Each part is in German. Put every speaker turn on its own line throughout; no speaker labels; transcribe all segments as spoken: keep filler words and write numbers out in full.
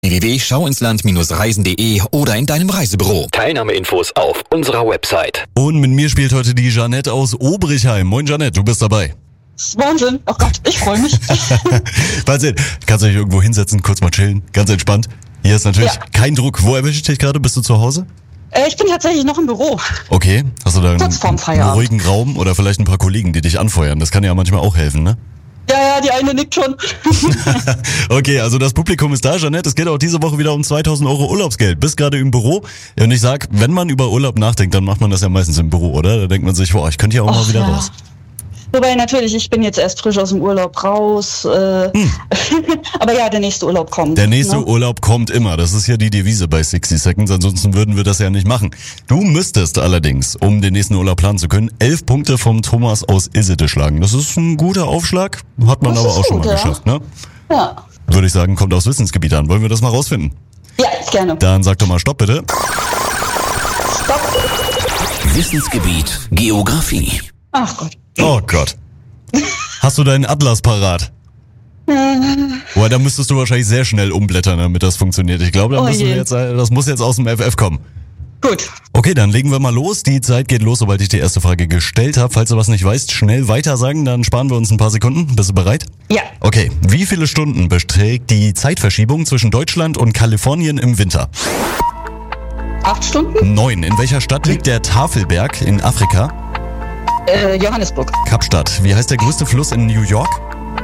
w w w punkt schauinsland reisen punkt de oder in deinem Reisebüro. Teilnahmeinfos auf unserer Website.
Und mit mir spielt heute die Jeanette aus Obrichheim. Moin Jeanette, du bist dabei.
Wahnsinn. Oh Gott, ich freue mich.
Wahnsinn. Kannst du dich irgendwo hinsetzen, kurz mal chillen, ganz entspannt. Hier ist natürlich
Ja.
kein Druck. Wo erwische ich dich gerade? Bist du zu Hause?
Äh, ich bin tatsächlich noch im Büro.
Okay. Hast du da einen,
Kurz vorm
einen
Feierabend.
ruhigen Raum oder vielleicht ein paar Kollegen, die dich anfeuern? Das kann ja manchmal auch helfen, ne?
Ja, ja, die eine nickt schon.
Okay, also das Publikum ist da, Jeanette. Es geht auch diese Woche wieder um zweitausend Euro Urlaubsgeld. Bist gerade im Büro. Und ich sag, wenn man über Urlaub nachdenkt, dann macht man das ja meistens im Büro, oder? Da denkt man sich, boah, ich könnte ja auch mal
Och,
wieder
ja.
raus.
Wobei natürlich, ich bin jetzt erst frisch aus dem Urlaub raus. Äh,
Hm.
Aber ja, der nächste Urlaub kommt.
Der nächste
ne?
Urlaub kommt immer. Das ist ja die Devise bei sixty Seconds. Ansonsten würden wir das ja nicht machen. Du müsstest allerdings, um den nächsten Urlaub planen zu können, elf Punkte vom Thomas aus Isete schlagen. Das ist ein guter Aufschlag. Hat man
Das
aber
ist
auch schon
gut,
mal
ja.
geschafft, ne?
Ja.
Würde ich sagen, kommt aus Wissensgebiet an. Wollen wir das mal rausfinden?
Ja, gerne.
Dann sag doch mal Stopp, bitte.
Stopp.
Wissensgebiet Geografie.
Ach Gott.
Oh Gott. Hast du deinen Atlas parat? Boah, da müsstest du wahrscheinlich sehr schnell umblättern, damit das funktioniert. Ich glaube, da
Oh
müssen wir
je.
jetzt, das muss jetzt aus dem F F kommen.
Gut.
Okay, dann legen wir mal los. Die Zeit geht los, sobald ich die erste Frage gestellt habe. Falls du was nicht weißt, schnell weiter sagen, dann sparen wir uns ein paar Sekunden. Bist du bereit?
Ja.
Okay, wie viele Stunden beträgt die Zeitverschiebung zwischen Deutschland und Kalifornien im Winter?
Acht Stunden?
Neun. In welcher Stadt liegt der Tafelberg in Afrika?
Äh, Johannesburg.
Kapstadt. Wie heißt der größte Fluss in New York?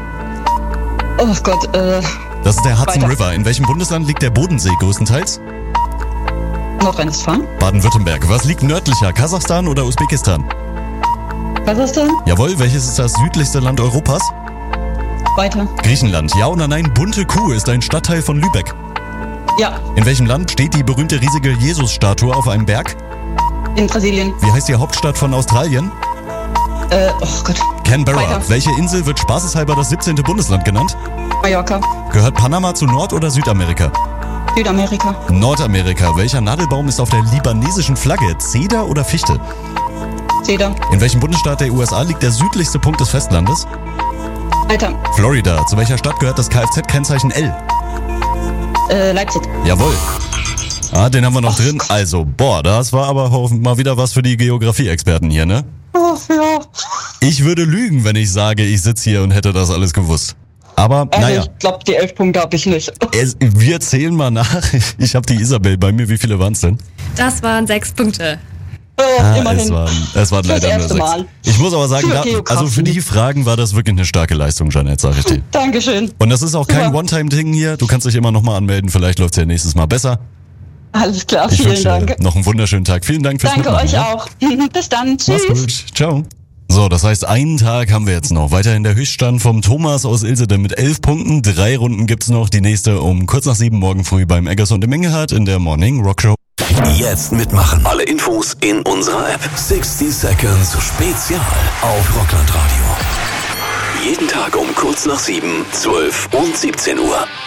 Oh Gott, äh,
Das ist der Hudson
Weiter.
River. In welchem Bundesland liegt der Bodensee größtenteils?
Nordrhein-Westfalen.
Baden-Württemberg. Was liegt nördlicher, Kasachstan oder Usbekistan?
Kasachstan.
Jawohl, welches ist das südlichste Land Europas?
Weiter.
Griechenland. Ja oder nein, Bunte Kuh ist ein Stadtteil von Lübeck.
Ja.
In welchem Land steht die berühmte riesige Jesus-Statue auf einem Berg?
In Brasilien.
Wie heißt die Hauptstadt von Australien?
Äh, oh Gott.
Canberra.
Weiter.
Welche Insel wird spaßeshalber das siebzehnte Bundesland genannt?
Mallorca.
Gehört Panama zu Nord- oder Südamerika?
Südamerika.
Nordamerika. Welcher Nadelbaum ist auf der libanesischen Flagge? Zeder oder Fichte?
Zeder.
In welchem Bundesstaat der U S A liegt der südlichste Punkt des Festlandes?
Weiter.
Florida. Zu welcher Stadt gehört das Kfz-Kennzeichen L?
Äh, Leipzig.
Jawohl. Ah, den haben wir noch drin. Also, boah, das war aber hoffen- mal wieder was für die Geografie-Experten hier, ne?
Oh, ja.
Ich würde lügen, wenn ich sage, ich sitze hier und hätte das alles gewusst. Aber,
Also,
naja,
ich glaube, die elf Punkte habe ich nicht.
es, wir zählen mal nach. Ich habe die Isabel bei mir. Wie viele waren es denn?
Das waren sechs Punkte.
Äh,
Ah,
immerhin.
es waren, es waren
Das
leider nur
erste
sechs.
Mal.
Ich muss aber sagen,
Für
da,
Geografie.
also für die Fragen war das wirklich eine starke Leistung, Jeanette, sag ich dir.
Dankeschön.
Und das ist auch kein
Super.
One-Time-Ding hier. Du kannst dich immer nochmal anmelden. Vielleicht läuft's ja nächstes Mal besser.
Alles klar,
Ich
vielen
wünsche
Dank.
noch einen wunderschönen Tag. Vielen Dank fürs
Danke
Mitmachen.
euch
ja?
auch. Bis dann.
Mach's
Tschüss.
gut. Ciao. So, das heißt, einen Tag haben wir jetzt noch. Weiterhin der Höchststand vom Thomas aus Ilsede mit elf Punkten. Drei Runden gibt's noch. Die nächste um kurz nach sieben morgen früh beim Eggers und im Engelhardt in der Morning Rock Show.
Jetzt mitmachen. Alle Infos in unserer App. sixty Seconds Spezial auf Rockland Radio. Jeden Tag um kurz nach sieben, zwölf und siebzehn Uhr.